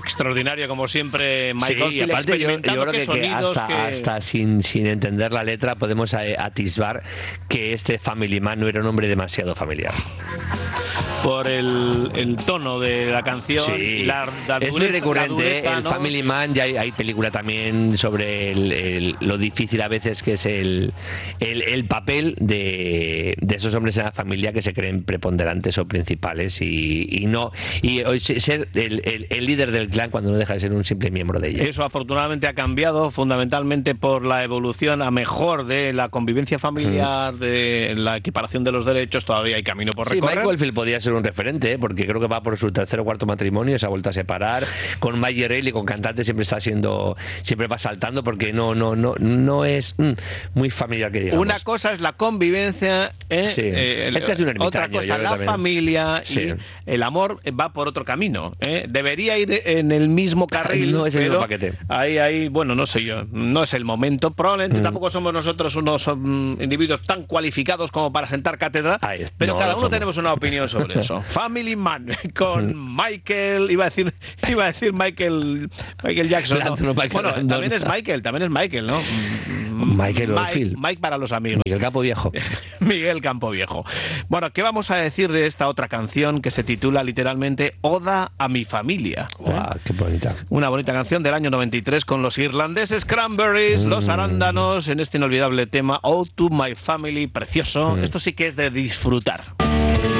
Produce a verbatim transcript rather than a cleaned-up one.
Extraordinario, como siempre, Michael. Sí, y aparte yo, yo creo que, que hasta, que... hasta sin, sin entender la letra podemos atisbar que este Family Man no era un hombre demasiado familiar. Por el, el tono de la canción. Sí, la, la dureza, es muy recurrente. Dureza, el ¿no? Family Man, ya hay, hay película también sobre el, el, lo difícil a veces que es el, el, el papel de, de esos hombres en la familia que se creen preponderantes o principales y, y no y ser el, el, el líder del clan cuando no deja de ser un simple miembro de ella. Eso afortunadamente ha cambiado fundamentalmente por la evolución a mejor de la convivencia familiar, mm. de la equiparación de los derechos. Todavía hay camino por sí, recorrer. Michael Oldfield podía ser un referente, ¿eh? Porque creo que va por su tercer o cuarto matrimonio, se ha vuelto a separar. Con Maggie Reilly, con cantante, siempre está siendo, siempre va saltando porque no, no, no, no es mm, muy familiar, que digamos. Una cosa es la convivencia, ¿eh? Sí. eh, el, Ese es un ermitaño. Otra cosa la también. familia sí. y el amor va por otro camino, ¿eh? Debería ir en el mismo carril. No es el pero mismo paquete. Ahí, ahí, bueno, no sé yo, no es el momento. Probablemente mm. tampoco somos nosotros unos um, individuos tan cualificados como para sentar cátedra, es, pero no, cada uno somos. Tenemos una opinión sobre eso. Family Man con Michael, iba a decir, iba a decir Michael, Michael Jackson. ¿no? No, Michael bueno, Landon. También es Michael, también es Michael, ¿no? Michael Mike, Mike para los amigos. Miguel Campo Viejo. Miguel Campo Viejo. Bueno, ¿qué vamos a decir de esta otra canción que se titula literalmente Oda a mi familia? Wow, ¿eh? Qué bonita. Una bonita canción del año noventa y tres con los irlandeses Cranberries, mm. los arándanos, en este inolvidable tema Ode to My Family, precioso. Mm. Esto sí que es de disfrutar.